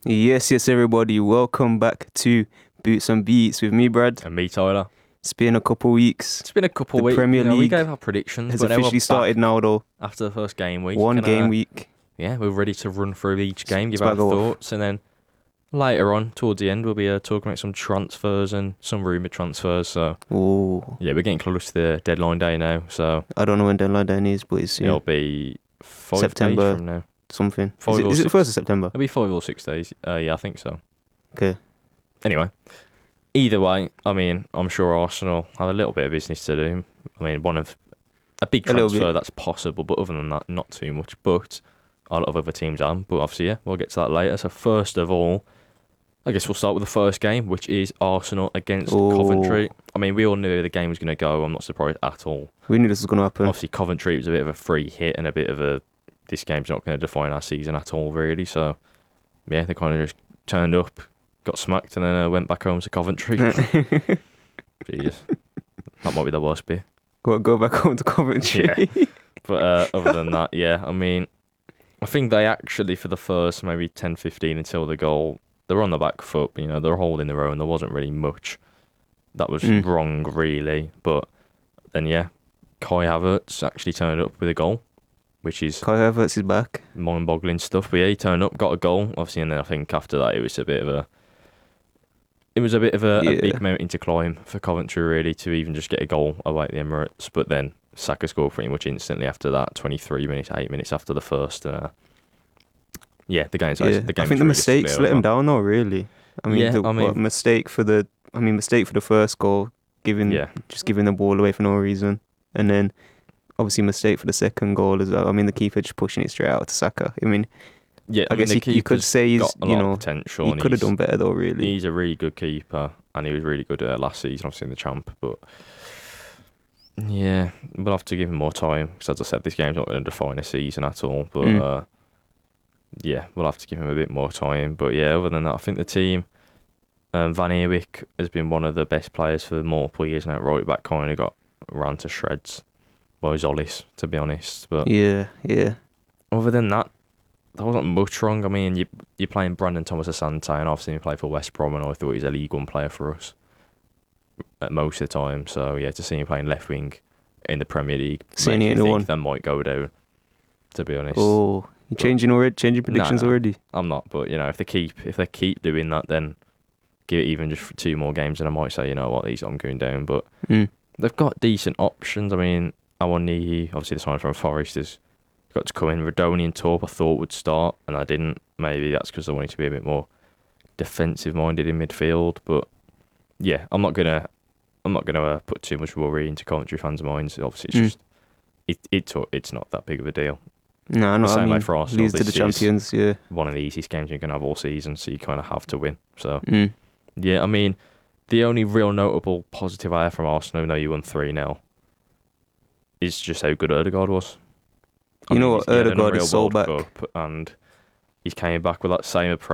Yes, everybody. Welcome back to Boots and Beats with me, Brad. And me, Tyler. It's been a couple weeks. It's been a couple The weeks. Premier We League gave our predictions. has but now we're officially started back now, though. after the first game week. One game week. Yeah, we're ready to run through each game, give our Swag off. thoughts, and then later on, towards the end, we'll be talking about some transfers and some rumoured transfers. So, Oh, yeah, we're getting close to the deadline day now. So, I don't know when deadline day is, but it's it'll be 5 September. days from now. Something. Five or Is it six. 1st of September? It'll be 5 or 6 days. Yeah, I think so. Okay. Anyway, either way, I mean, I'm sure Arsenal have a little bit of business to do. I mean, a big A little transfer bit. that's possible, but other than that, not too much. But a lot of other teams are. But obviously, yeah, we'll get to that later. So first of all, I guess we'll start with the first game, which is Arsenal against Coventry. I mean, we all knew the game was going to go. I'm not surprised at all. We knew this was going to happen. Obviously, Coventry was a bit of a free hit and a bit of a, this game's not going to define our season at all, really. So, yeah, they kind of just turned up, got smacked, and then went back home to Coventry. Jeez. That might be the worst bit. Go back home to Coventry. Yeah. But other than that, yeah, I mean, I think they actually, for the first maybe 10, 15 until the goal, they were on the back foot, you know, they were holding their own. There wasn't really much that was wrong, really. But then, yeah, Kai Havertz actually turned up with a goal, which is Kai Havertz is back. mind-boggling stuff. But yeah, he turned up, got a goal, obviously, and then I think after that it was a bit of a Yeah. big mountain to climb for Coventry, really, to even just get a goal away at the Emirates. But then Saka scored pretty much instantly after that, 23 minutes, 8 minutes after the first. Yeah, the game's Yeah. the game. I think the mistakes let him down, though. Really. I mean, Yeah, mistake for the first goal, giving the ball away for no reason, and then obviously mistake for the second goal as well. I mean, the keeper just pushing it straight out to Saka. I mean, yeah, I guess you could say he's got a lot of potential. he and could have he's- done better though. Really, He's a really good keeper, and he was really good last season, obviously in the champ. But yeah, we'll have to give him more time because, as I said, this game's not going to define a season at all. But yeah, we'll have to give him a bit more time. But yeah, other than that, I think the team, Van Eerwyk has been one of the best players for multiple years now. Right back, kind of got ran to shreds by Zollis, to be honest. But yeah. other than that, there wasn't much wrong. I mean, you're playing Brandon Thomas Asante, and obviously he played for West Brom, and I thought he's a League One player for us at most of the time. So yeah, to see him playing left wing in the Premier League, Seeing makes it me in think one. that might go down, to be honest. Oh, you changing predictions No. already? I'm not, but you know, if they keep doing that, then give it even just for 2 more games, and I might say, you know what, I'm going down. But they've got decent options. I mean, Awoniyi, obviously the sign from Forest, has got to come in. Radoni and Torp I thought would start, and I didn't. Maybe that's because I wanted to be a bit more defensive minded in midfield. But yeah, I'm not gonna put too much worry into Coventry fans' minds. Obviously, it's just it's not that big of a deal. No, The same way for Arsenal, lose to the this is champions. Yeah. One of the easiest games you can have all season, so you kind of have to win. So Mm. yeah, I mean, the only real notable positive I have from Arsenal, even though you won 3-0, is just how good Ødegaard was. You know what? He had an Ødegaard unreal is so World back. Cup, and he's came back with that same approach